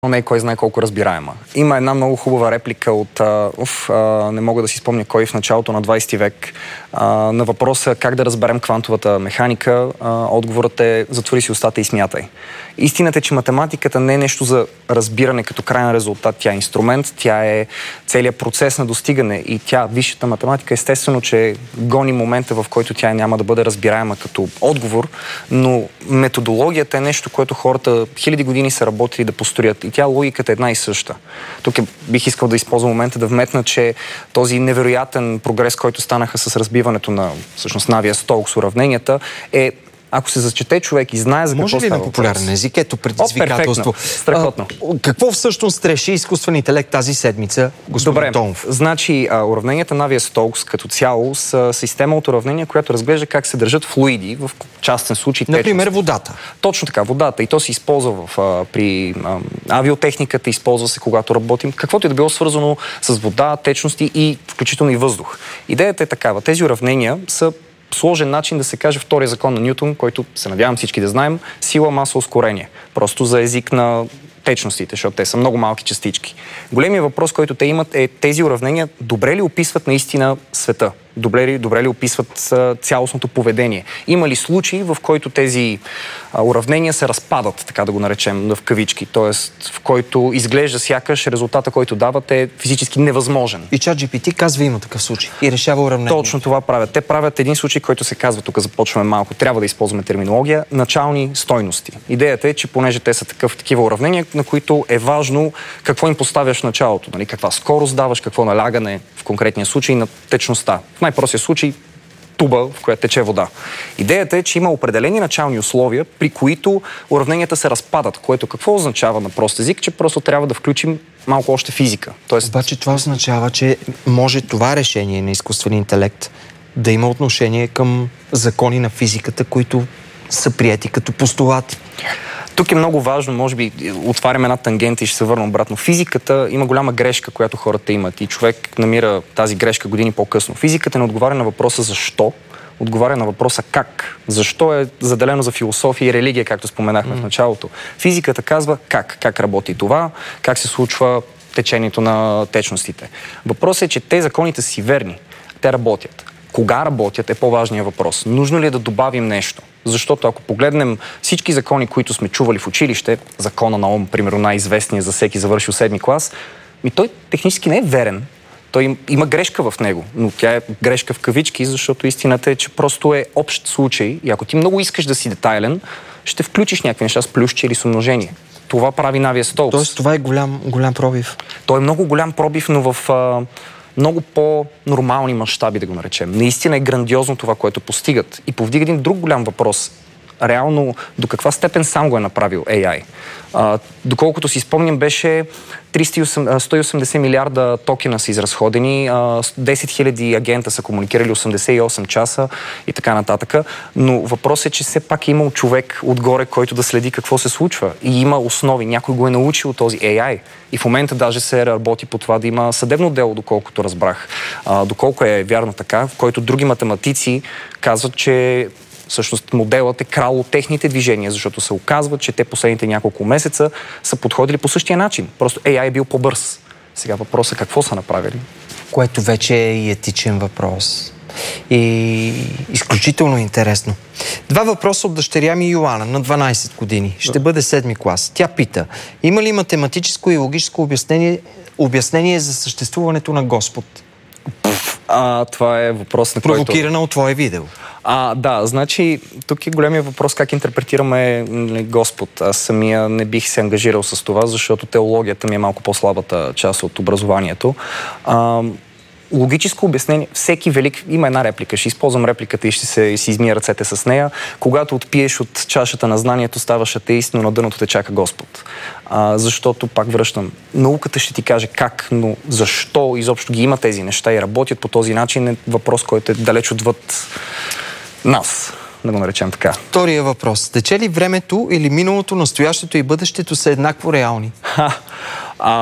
не е кой знае колко разбираема. Има една много хубава реплика от, не мога да си спомня кой в началото на 20 век, на въпроса как да разберем квантовата механика. Отговорът е: затвори си устата и смятай. Истината е, че математиката не е нещо за разбиране като крайен резултат. Тя е инструмент, тя е целият процес на достигане и тя, висшата математика, естествено, че гони момента, в който тя няма да бъде разбираема като отговор, но методологията е нещо, което хората хиляди години са работили да построят. И тя, логиката е една и съща. Тук бих искал да използвам момента да вметна, че този невероятен прогрес, който станаха с разбиването на всъщност Навиер-Стоукс уравненията, е, ако се зачете човек и знае за какво става. Може ли на популярен език? Ето предизвикателство. Страхотно. Какво всъщност реши изкуствен интелект тази седмица, господин Томов? Значи уравненията Навиер-Стоукс като цяло са система от уравнения, която разглежда как се държат флуиди, в частен случай например, водата. Точно така, водата. И то се използва при авиотехниката, използва се когато работим. Каквото и да било свързано с вода, течности и включително и въздух. Идеята е такава. Тези уравнения са сложен начин да се каже втория закон на Нютон, който се надявам всички да знаем: сила, маса, ускорение. Просто за език на течностите, защото те са много малки частички. Големият въпрос, който те имат, е: тези уравнения добре ли описват наистина света? Добре ли описват цялостното поведение? Има ли случаи, в който тези уравнения се разпадат, така да го наречем, в кавички, т.е. в който изглежда сякаш резултата, който дават, е физически невъзможен? И ChatGPT казва: има такъв случай и решава уравнение. Точно това правят. Те правят един случай, който се казва, тук започваме малко, трябва да използваме терминология, начални стойности. Идеята е, че понеже те са такива уравнения, на които е важно какво им поставяш в началото, нали? Каква скорост даваш, какво налягане в конкретния случай на течността. В най-простия случай туба, в която тече вода. Идеята е, че има определени начални условия, при които уравненията се разпадат, което какво означава на прост език? Че просто трябва да включим малко още физика. Обаче това означава, че може това решение на изкуствения интелект да има отношение към закони на физиката, които са приети като постулати. Тук е много важно, може би отваряме една тангента и ще се върна обратно. Физиката има голяма грешка, която хората имат и човек намира тази грешка години по-късно. Физиката не отговаря на въпроса защо, отговаря на въпроса как. Защо е заделено за философия и религия, както споменахме в началото. Физиката казва как работи това, как се случва течението на течностите. Въпросът е, че те законите са си верни. Те работят. Кога работят е по-важният въпрос. Нужно ли е да добавим нещо? Защото ако погледнем всички закони, които сме чували в училище, закона на Ом, примерно най-известният за всеки завършил 7-ми клас, той технически не е верен. Той има грешка в него, но тя е грешка в кавички, защото истината е, че просто е общ случай и ако ти много искаш да си детайлен, ще включиш някакви неща с плюсче или с умножение. Това прави Навиер-Стоукс. Тоест това е голям пробив. Той е много голям пробив, но в много по-нормални мащаби, да го наречем. Наистина е грандиозно това, което постигат. И повдига един друг голям въпрос. Реално, до каква степен сам го е направил AI? Доколкото си спомням, беше 180 милиарда токена са изразходени, 10 000 агента са комуникирали 88 часа и така нататък. Но въпросът е, че все пак е имал човек отгоре, който да следи какво се случва. И има основи. Някой го е научил този AI. И в момента даже се работи по това да има съдебно дело, доколкото разбрах. Доколко е вярно така, в който други математици казват, че всъщност моделът е крал от техните движения, защото се оказва, че те последните няколко месеца са подходили по същия начин. Просто AI е бил по-бърз. Сега въпросът е какво са направили. Което вече е и етичен въпрос. И изключително интересно. Два въпроса от дъщеря ми Йоана на 12 години. Ще бъде 7-ми клас. Тя пита: има ли математическо и логическо обяснение за съществуването на Господ? Това е въпрос, на който... Провокирана от твое видео. Да, значи тук е големия въпрос как интерпретираме Господ. Аз самия не бих се ангажирал с това, защото теологията ми е малко по-слабата част от образованието. Логическо обяснение, всеки велик... Има една реплика, ще използвам репликата и ще си измия ръцете с нея. Когато отпиеш от чашата на знанието, ставаш атеист, но на дъното те чака Господ. Защото, пак връщам, науката ще ти каже как, но защо изобщо ги има тези неща и работят по този начин е въпрос, който е далеч отвъд нас, да го наречем така. Втория въпрос. Тече ли времето или миналото, настоящето и бъдещето са еднакво реални?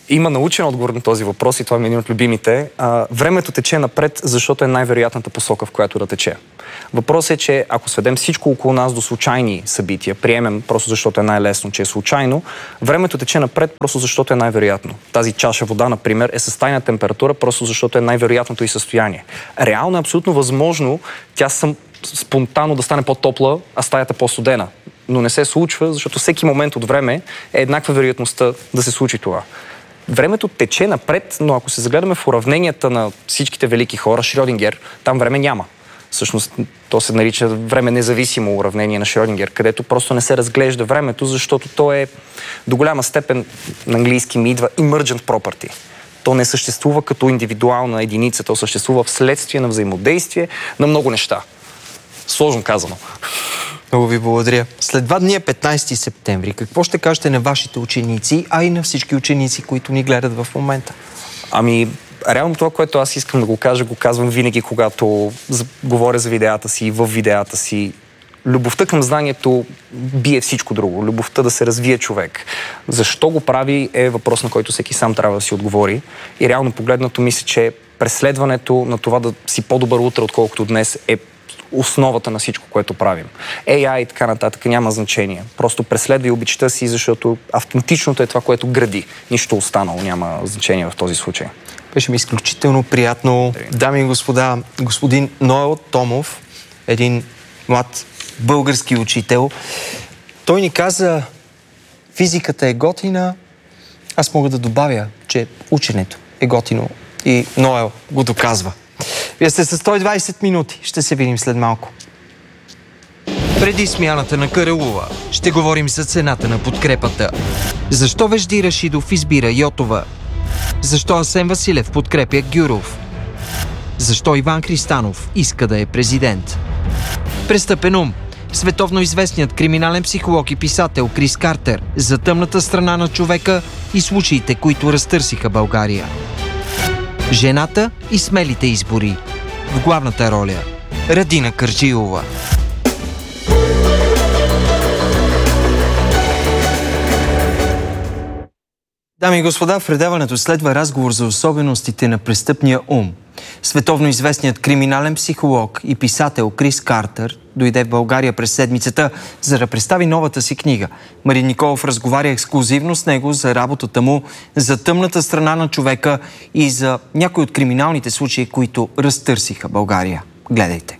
Има научен отговор на този въпрос и това е един от любимите. Времето тече напред, защото е най-вероятната посока, в която да тече. Въпросът е, че ако сведем всичко около нас до случайни събития, приемем просто защото е най-лесно, че е случайно, времето тече напред просто защото е най-вероятно. Тази чаша вода, например, е с тайна температура просто защото е най-вероятното и състояние. Реално е абсолютно възможно тя спонтанно да стане по-топла, а стаята по-студена. Но не се случва, защото всеки момент от време е еднаква вероятността да се случи това. Времето тече напред, но ако се загледаме в уравненията на всичките велики хора, Шрьодингер, там време няма. Всъщност, то се нарича време независимо уравнение на Шрьодингер, където просто не се разглежда времето, защото то е до голяма степен, на английски ми идва emergent property. То не съществува като индивидуална единица, то съществува вследствие на взаимодействие на много неща. Сложно казано. Много ви благодаря. След 2 дни е 15 септември. Какво ще кажете на вашите ученици, а и на всички ученици, които ни гледат в момента? Реално това, което аз искам да го кажа, го казвам винаги, когато говоря за видеята си и в видеята си. Любовта към знанието бие всичко друго. Любовта да се развие човек. Защо го прави е въпрос, на който всеки сам трябва да си отговори. И реално погледнато мисля, че преследването на това да си по-добър утре, отколкото днес, е основата на всичко, което правим. AI и така нататък няма значение. Просто преследвай обичта си, защото автентичното е това, което гради. Нищо останало няма значение в този случай. Беше ми изключително приятно. Дами и господа, господин Ноел Томов, един млад български учител. Той ни каза, физиката е готина. Аз мога да добавя, че ученето е готино. И Ноел го доказва. Вие сте с 120 минути. Ще се видим след малко. Преди смяната на Караулова ще говорим за цената на подкрепата. Защо Вежди Рашидов избира Йотова? Защо Асен Василев подкрепя Гюров? Защо Иван Христанов иска да е президент? Престъпен ум. Световно известният криминален психолог и писател Крис Картер за тъмната страна на човека и случаите, които разтърсиха България. Жената и смелите избори. В главната роля Радина Кърджилова. Дами и господа, в предаването следва разговор за особеностите на престъпния ум. Световно известният криминален психолог и писател Крис Картер дойде в България през седмицата, за да представи новата си книга. Марин Николов разговаря ексклузивно с него за работата му, за тъмната страна на човека и за някои от криминалните случаи, които разтърсиха България. Гледайте.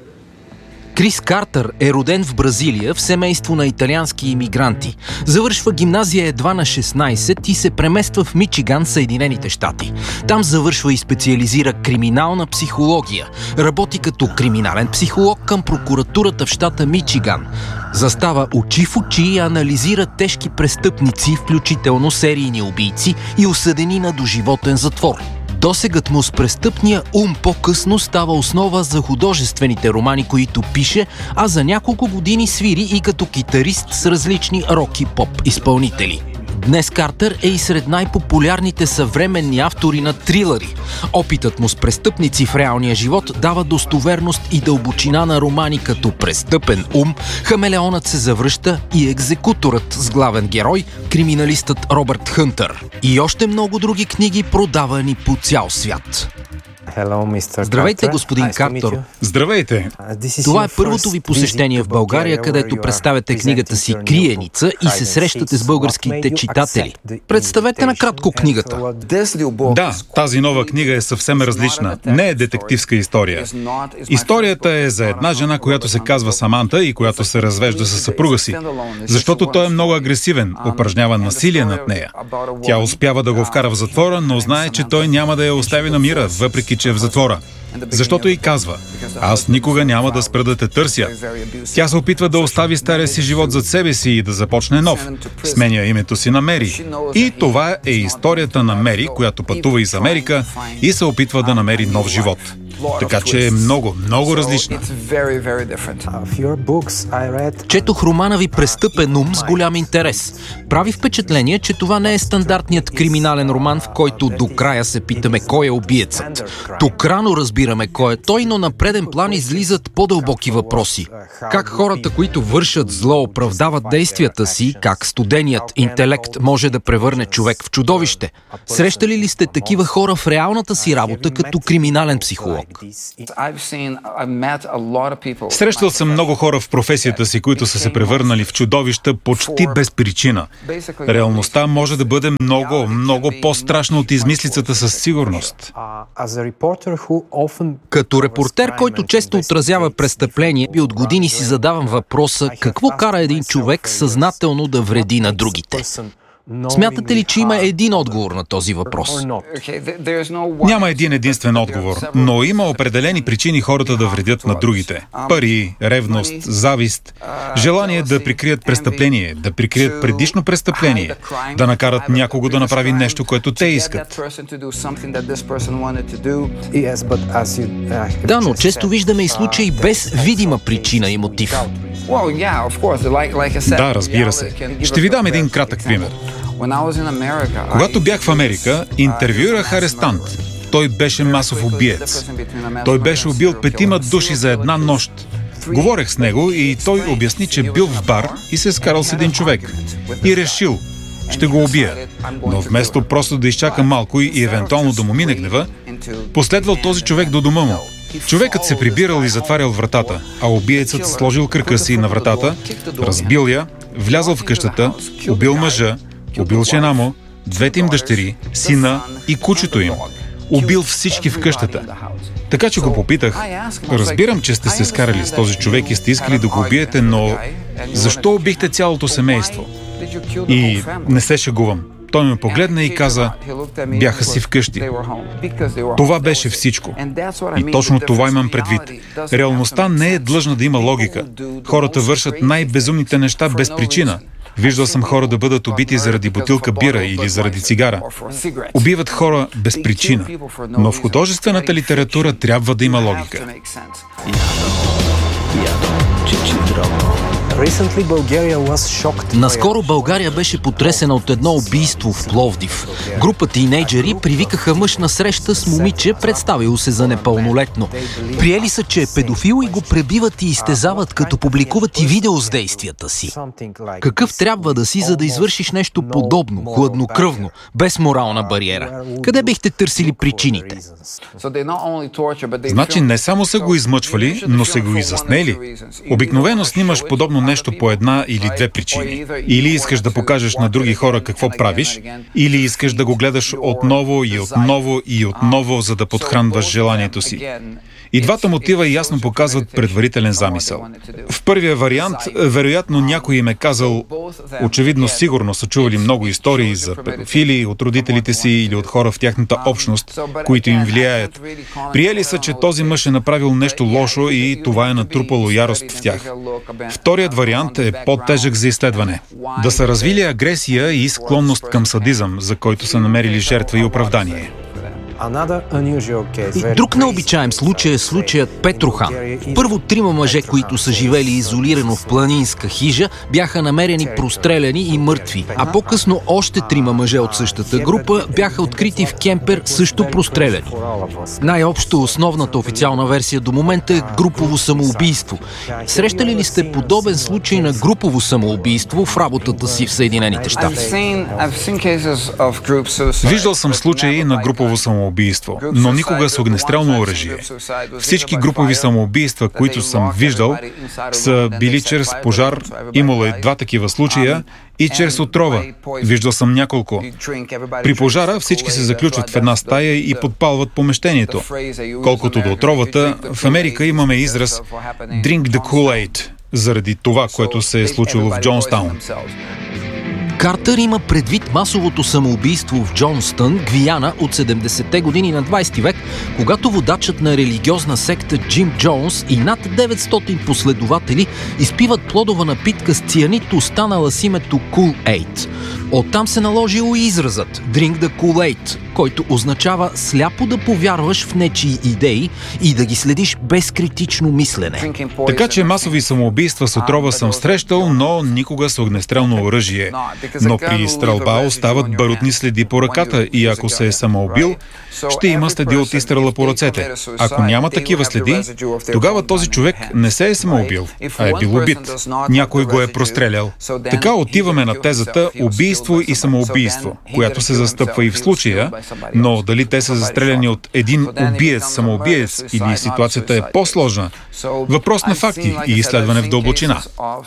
Крис Картер е роден в Бразилия в семейство на италиански имигранти. Завършва гимназия едва на 16 и се премества в Мичиган, Съединените щати. Там завършва и специализира криминална психология. Работи като криминален психолог към прокуратурата в щата Мичиган. Застава очи в очи и анализира тежки престъпници, включително серийни убийци и осъдени на доживотен затвор. Досегът му с престъпния ум по-късно става основа за художествените романи, които пише, а за няколко години свири и като китарист с различни рок и поп изпълнители. Днес Картер е и сред най-популярните съвременни автори на трилъри. Опитът му с престъпници в реалния живот дава достоверност и дълбочина на романи като Престъпен ум, Хамелеонът се завръща и Екзекуторът с главен герой, криминалистът Робърт Хънтър. И още много други книги, продавани по цял свят. Здравейте, господин Картер. Здравейте. Това е първото ви посещение в България, където представяте книгата си Криеница и се срещате с българските читатели. Представете накратко книгата. Да, тази нова книга е съвсем различна. Не е детективска история. Историята е за една жена, която се казва Саманта и която се развежда със съпруга си. Защото той е много агресивен, упражнява насилие над нея. Тя успява да го вкара в затвора, но знае, че той няма да я остави на мира, въпреки че е в затвора. Защото и казва: аз никога няма да спра да те търся. Тя се опитва да остави стария си живот зад себе си и да започне нов. Сменя името си на Мери. И това е историята на Мери, която пътува из Америка и се опитва да намери нов живот. Така че е много, много различна. Четох романа ви «Престъпен ум» с голям интерес. Прави впечатление, че това не е стандартният криминален роман, в който до края се питаме кой е убиецът. Тук рано разбираме кой е той, но на преден план излизат по-дълбоки въпроси. Как хората, които вършат зло, оправдават действията си, как студеният интелект може да превърне човек в чудовище. Срещали ли сте такива хора в реалната си работа като криминален психолог? Срещал съм много хора в професията си, които са се превърнали в чудовища почти без причина. Реалността може да бъде много, много по-страшна от измислицата със сигурност. Като репортер, който често отразява престъпление, и от години си задавам въпроса какво кара един човек съзнателно да вреди на другите. Смятате ли, че има един отговор на този въпрос? Няма един единствен отговор, но има определени причини хората да вредят на другите. Пари, ревност, завист, желание да прикрият престъпление, да прикрият предишно престъпление, да накарат някого да направи нещо, което те искат. Да, но често виждаме и случаи без видима причина и мотив. Да, разбира се. Ще ви дам един кратък пример. Когато бях в Америка, интервюирах арестант. Той беше масов убиец. Той беше убил 5 души за една нощ. Говорех с него и той обясни, че бил в бар и се скарал с един човек. И решил, ще го убия. Но вместо просто да изчака малко и евентуално да му мине гнева, последвал този човек до дома му. Човекът се прибирал и затварял вратата, а убиецът сложил кръка си на вратата, разбил я, влязъл в къщата, убил мъжа, убил жена му, 2 им дъщери, сина и кучето им. Убил всички в къщата. Така че го попитах, разбирам, че сте се скарали с този човек и сте искали да го убиете, но защо убихте цялото семейство? И не се шегувам. Той ме погледна и каза, бяха си вкъщи. Това беше всичко. И точно това имам предвид. Реалността не е длъжна да има логика. Хората вършат най-безумните неща без причина. Виждал съм хора да бъдат убити заради бутилка бира или заради цигара. Убиват хора без причина. Но в художествената литература трябва да има логика. Наскоро България беше потресена от едно убийство в Пловдив. Група тийнейджери привикаха мъж на среща с момиче, представило се за непълнолетно. Приели са, че е педофил и го пребиват и изтезават, като публикуват и видео с действията си. Какъв трябва да си, за да извършиш нещо подобно, хладнокръвно, без морална бариера? Къде бихте търсили причините? Значи не само са го измъчвали, но са го и заснели. Обикновено снимаш подобно нещо по една или две причини. Или искаш да покажеш на други хора какво правиш, или искаш да го гледаш отново и отново и отново, за да подхранваш желанието си. И двата мотива ясно показват предварителен замисъл. В първия вариант, вероятно някой им е казал, очевидно сигурно са чували много истории за педофили от родителите си или от хора в тяхната общност, които им влияят. Приели са, че този мъж е направил нещо лошо и това е натрупало ярост в тях. Вторият вариант е по-тежък за изследване. Да са развили агресия и склонност към садизъм, за който са намерили жертва и оправдание. И друг необичаем случай е случаят Петрохан. Първо 3 мъже, които са живели изолирано в планинска хижа, бяха намерени простреляни и мъртви, а по-късно още 3 мъже от същата група бяха открити в кемпер, също простреляни. Най-общо основната официална версия до момента е групово самоубийство. Срещали ли сте подобен случай на групово самоубийство в работата си в Съединените щати? Виждал съм случаи на групово самоубийство, но никога с огнестрелно оръжие. Всички групови самоубийства, които съм виждал, са били чрез пожар, имало е 2 такива случая, и чрез отрова. Виждал съм няколко. При пожара всички се заключват в една стая и подпалват помещението. Колкото до отровата, в Америка имаме израз «Drink the Kool-Aid», заради това, което се е случило в Джонстаун. Картер има предвид масовото самоубийство в Джонстън, Гвиана от 70-те години на 20 век, когато водачът на религиозна секта Джим Джонс и над 900 последователи изпиват плодова напитка с цианид, останала с името Kool-Aid. Оттам се наложил и изразът Drink the Kool-Aid, който означава сляпо да повярваш в нечии идеи и да ги следиш без критично мислене. Така че масови самоубийства с отрова съм срещал, но никога с огнестрелно оръжие. Но при стрелба остават барутни следи по ръката и ако се е самоубил, ще има следи от изстрела по ръцете. Ако няма такива следи, тогава този човек не се е самоубил, а е бил убит. Някой го е прострелял. Така отиваме на тезата убийство и самоубийство, която се застъпва и в случая, но дали те са застреляни от един убиец-самоубиец или ситуацията е по-сложна, въпрос на факти и изследване в дълбочина.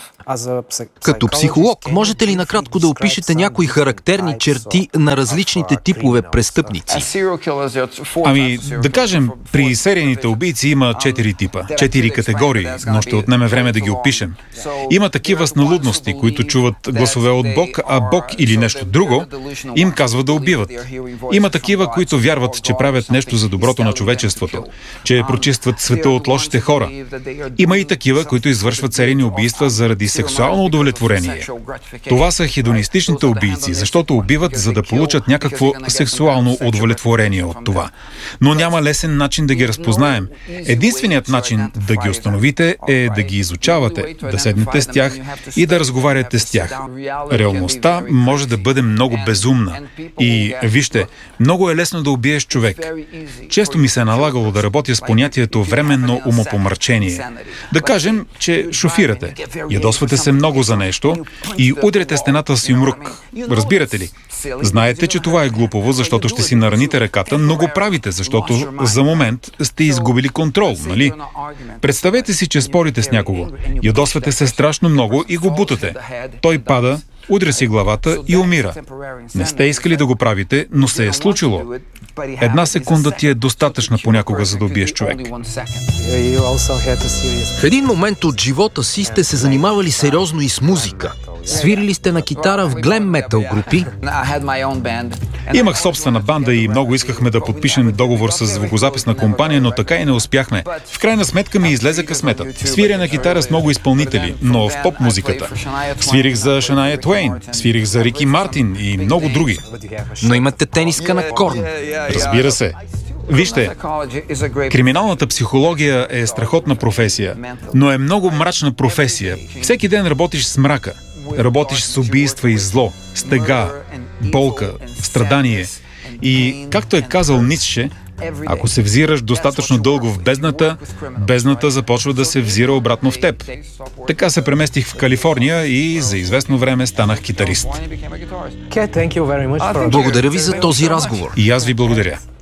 Като психолог, можете ли накратко да опишете някои характерни черти на различните типове престъпници? Ами, да кажем, при серийните убийци има 4 типа, 4 категории, но ще отнеме време да ги опишем. Има такива с налудности, които чуват гласове от Бог, а Бог или нещо друго им казва да убиват. Има такива, които вярват, че правят нещо за доброто на човечеството, че прочистват света от лошите хора. Има и такива, които извършват серийни убийства заради сексуално удовлетворение. Това са хедонистичните убийци, защото убиват, за да получат някакво сексуално удовлетворение от това. Но няма лесен начин да ги разпознаем. Единственият начин да ги установите е да ги изучавате, да седнете с тях и да разговаряте с тях. Реалността може да бъде много безумна. И вижте, много е лесно да убиеш човек. Често ми се е налагало да работя с понятието временно умопомрачение. Да кажем, че шофирате. Ядосвате се много за нещо и удряте стената с юмрук. Разбирате ли? Знаете, че това е глупово, защото ще си нараните ръката, но го правите, защото за момент сте изгубили контрол, нали? Представете си, че спорите с някого. Ядосвате се страшно много и го бутате. Той пада, удря си главата и умира. Не сте искали да го правите, но се е случило. Една секунда ти е достатъчна понякога, за да убиеш човек. В един момент от живота си сте се занимавали сериозно и с музика. Свирили сте на китара в глем метал групи. Имах собствена банда и много искахме да подпишем договор с звукозаписна компания, но така и не успяхме. В крайна сметка ми излезе късметът. Свиря на китара с много изпълнители, но в поп-музиката. Свирих за Шания Твейн, свирих за Рики Мартин и много други. Но имате тениска на Корн. Разбира се. Вижте, криминалната психология е страхотна професия, но е много мрачна професия. Всеки ден работиш с мрака. Работиш с убийства и зло, с тъга, болка, страдание. И, както е казал Ницше, ако се взираш достатъчно дълго в бездната, бездната започва да се взира обратно в теб. Така се преместих в Калифорния и за известно време станах китарист. Благодаря ви за този разговор. И аз ви благодаря.